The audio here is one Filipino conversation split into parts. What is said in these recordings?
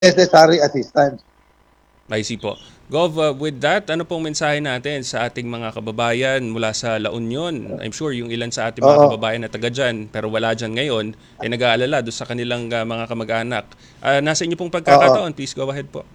necessary assistance. I see po. Gov, with that, ano pong mensahe natin sa ating mga kababayan mula sa La Union? I'm sure yung ilan sa ating mga kababayan na taga dyan, pero wala dyan ngayon, ay nag-aalala doon sa kanilang mga kamag-anak. Nasa inyo pong pagkakataon, please go ahead po.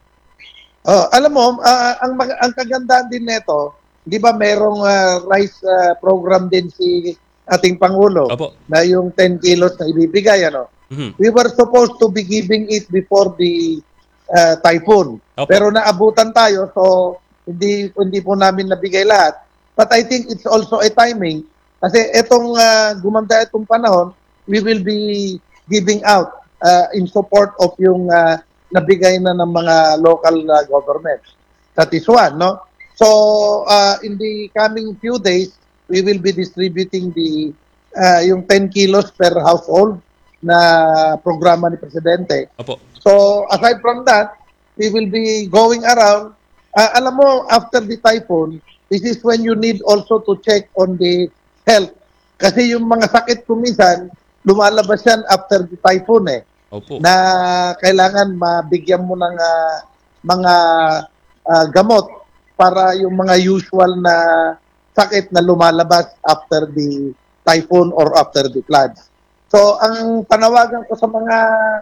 Alam mo, ang kagandahan din nito, di ba merong rice program din si ating Pangulo. Opo. Na yung 10 kilos na ibibigay. We were supposed to be giving it before the typhoon. Opo. Pero naabutan tayo, so hindi po namin nabigay lahat. But I think it's also a timing. Kasi itong gumanda itong panahon, we will be giving out in support of yung nabigay na ng mga local government. That is one, no? So, in the coming few days, we will be distributing the yung 10 kilos per household na programa ni Presidente. Opo. So, aside from that, we will be going around. Alam mo, after the typhoon, this is when you need also to check on the health. Kasi yung mga sakit kuminsan, lumalabas yan after the typhoon Opo. na kailangan mabigyan mo ng mga gamot para yung mga usual na sakit na lumalabas after the typhoon or after the floods. So, ang panawagan ko sa mga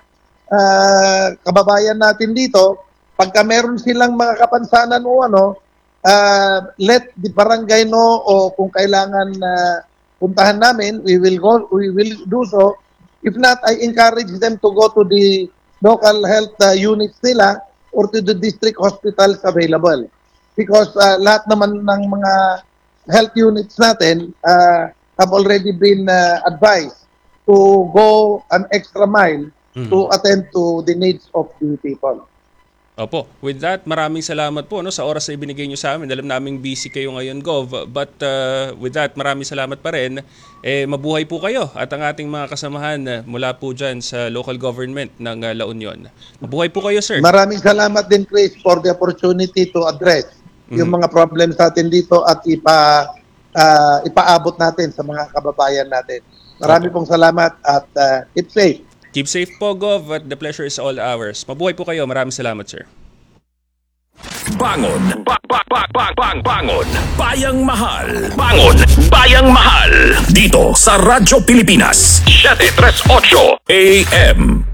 kababayan natin dito, pagka meron silang mga kapansanan o let the barangay know o kung kailangan puntahan namin, we will do so. If not, I encourage them to go to the local health units nila or to the district hospitals available. Because lahat naman ng mga health units natin have already been advised to go an extra mile to attend to the needs of the people. Opo. With that, maraming salamat po sa oras na ibinigay nyo sa amin. Alam naming busy kayo ngayon, Gov. But with that, maraming salamat pa rin. Mabuhay po kayo at ang ating mga kasamahan mula po dyan sa local government ng La Union. Mabuhay po kayo, sir. Maraming salamat din, Chris, for the opportunity to address yung mga problems natin dito at ipaabot natin sa mga kababayan natin. Maraming pong salamat at keep safe. Keep safe po, Gov, at the pleasure is all ours. Mabuhay po kayo. Maraming salamat, sir. Bangon. Bangon. Bayang Mahal. Bangon. Bayang Mahal. Dito sa Radyo Pilipinas. 738 AM.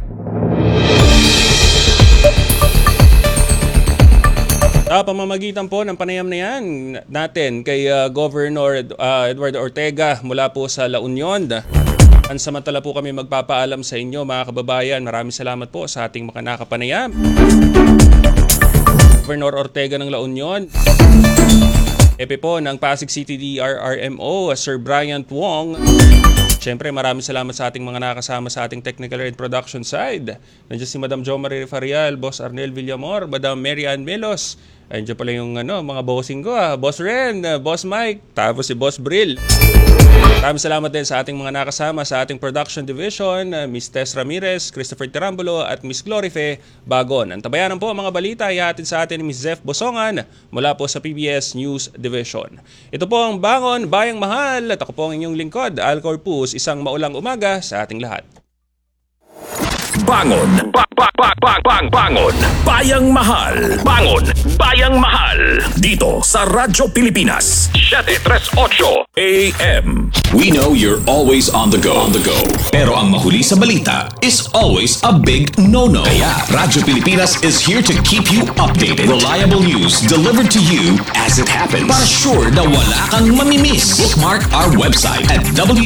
Sa pamamagitan po ng panayam na yan natin kay Governor Eduardo Ortega mula po sa La Union. Pansamantala po kami magpapaalam sa inyo, mga kababayan. Maraming salamat po sa ating mga nakapanayam. Governor Ortega ng La Union. Epe po ng Pasig City DRRMO, Sir Bryant Wong. Siyempre, maraming salamat sa ating mga nakasama sa ating technical and production side. Nandiyan si Madam Jo Marie Farial, Boss Arnel Villamor, Madam Mary Ann Melos. Andiyan pala yung mga bossing ko, Boss Ren, Boss Mike, tapos si Boss Brill. Maraming salamat din sa ating mga nakasama sa ating production division, Miss Tess Ramirez, Christopher Tirambulo at Miss Glorife Bagon. Ang tabayanan po ang mga balita ay hatid sa atin ni Miss Zef Bosongan mula po sa PBS News Division. Ito po ang Bangon, Bayang Mahal at ako po ang inyong lingkod, Al Corpus. Isang maulang umaga sa ating lahat. Bangon. Bangon. Bayang Mahal. Bangon. Bayang Mahal. Dito sa Radyo Pilipinas. 738 AM. We know you're always on the go. Pero ang mahuli sa balita is always a big no-no. Kaya Radyo Pilipinas is here to keep you updated. Reliable news delivered to you as it happens. Para sure na wala kang mamimiss. Bookmark our website at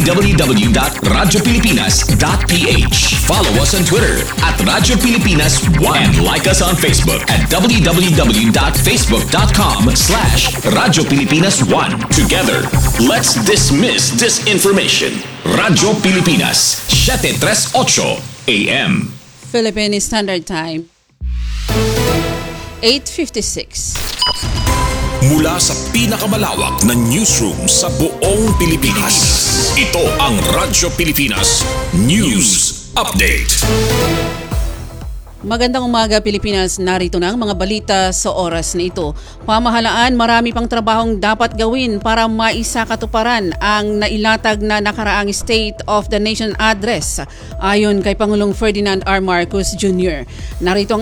www.radiopilipinas.ph. Follow us on Twitter at Radyo Pilipinas 1 and like us on Facebook at www.facebook.com/Radyo Pilipinas 1. Together, let's dismiss disinformation. Radyo Pilipinas, 738 AM. Philippine Standard Time, 8:56. Mula sa pinakamalawak na newsroom sa buong Pilipinas. Ito ang Radyo Pilipinas News Update. Magandang umaga Pilipinas, narito na ang mga balita sa oras na ito. Pamahalaan, marami pang trabahong dapat gawin para maisakatuparan ang nailatag na nakaraang State of the Nation Address ayon kay Pangulong Ferdinand R. Marcos Jr. Narito ang